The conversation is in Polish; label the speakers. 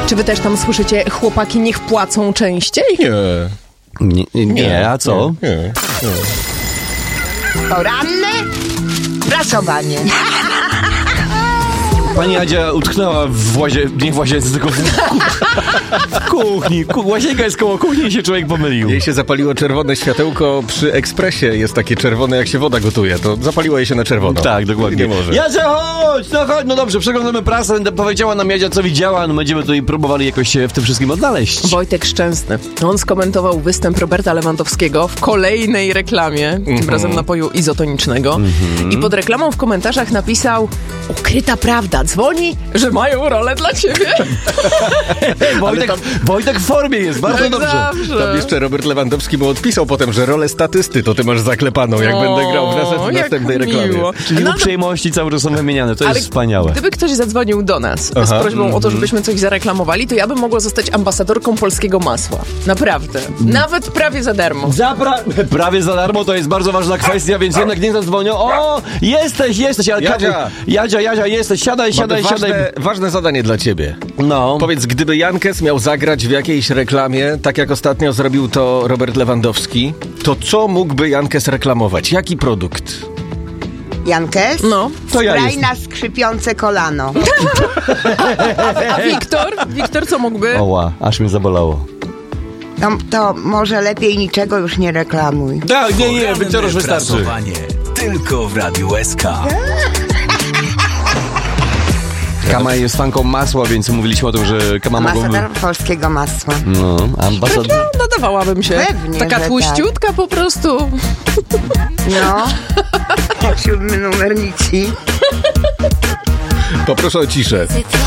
Speaker 1: Czy wy też tam słyszycie, chłopaki niech płacą częściej?
Speaker 2: Nie, a co?
Speaker 3: Nie.
Speaker 4: Poranne prasowanie.
Speaker 2: Pani Adzia utknęła w nie w łazience, tylko w kuchni. Łazienka jest koło kuchni i się człowiek pomylił.
Speaker 3: Jej się zapaliło czerwone światełko przy ekspresie. Jest takie czerwone, jak się woda gotuje. To zapaliło jej się na czerwono.
Speaker 2: Tak, dokładnie.
Speaker 3: Nie może.
Speaker 2: Jadzia, chodź! No dobrze, przeglądamy prasę. Powiedziała nam Jadzia, co widziała. No będziemy tutaj próbowali jakoś się w tym wszystkim odnaleźć.
Speaker 1: Wojtek Szczęsny. On skomentował występ Roberta Lewandowskiego w kolejnej reklamie, tym razem napoju izotonicznego. I pod reklamą w komentarzach napisał: ukryta prawda, dzwoni, że mają rolę dla ciebie.
Speaker 2: Wojtek w formie jest, bardzo
Speaker 1: Tak
Speaker 2: dobrze.
Speaker 1: zawsze.
Speaker 3: Tam jeszcze Robert Lewandowski mu odpisał potem, że rolę statysty to ty masz zaklepaną, jak będę grał w następnej reklamie.
Speaker 1: Miło.
Speaker 2: Czyli uprzejmości cały czas są wymieniane, to jest wspaniałe.
Speaker 1: Gdyby ktoś zadzwonił do nas z prośbą o to, żebyśmy coś zareklamowali, to ja bym mogła zostać ambasadorką polskiego masła. Naprawdę. Nawet prawie za darmo.
Speaker 2: Prawie za darmo, to jest bardzo ważna kwestia, więc jednak nie zadzwonią. O, jesteś, ale Jadzia, jesteś, siadaj.
Speaker 3: Ważne zadanie dla ciebie.
Speaker 2: No.
Speaker 3: Powiedz, gdyby Jankes miał zagrać w jakiejś reklamie, tak jak ostatnio zrobił to Robert Lewandowski, to co mógłby Jankes reklamować? Jaki produkt?
Speaker 4: Jankes?
Speaker 1: No.
Speaker 2: To ja
Speaker 4: Spraj
Speaker 2: jestem.
Speaker 4: na skrzypiące kolano.
Speaker 1: A Wiktor co mógłby?
Speaker 2: Oła, aż mnie zabolało.
Speaker 4: To może lepiej niczego już nie reklamuj.
Speaker 2: Tak, nie, Wiktor już wystarczy.
Speaker 5: Prasowanie tylko w Radiu SK.
Speaker 2: Kama jest fanką masła, więc mówiliśmy o tym, że Kama mogłoby...
Speaker 4: Ambasador polskiego masła.
Speaker 2: No, ambasador...
Speaker 1: No, nadawałabym się.
Speaker 4: Pewnie,
Speaker 1: Taka
Speaker 4: że
Speaker 1: tłuściutka po prostu.
Speaker 4: No. 7 numer Nici.
Speaker 3: Poproszę o ciszę.